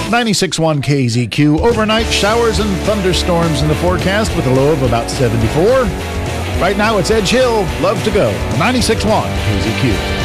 96.1 KZQ. Overnight showers and thunderstorms in the forecast with a low of about 74. Right now it's Edge Hill. Love to go. 96.1 KZQ.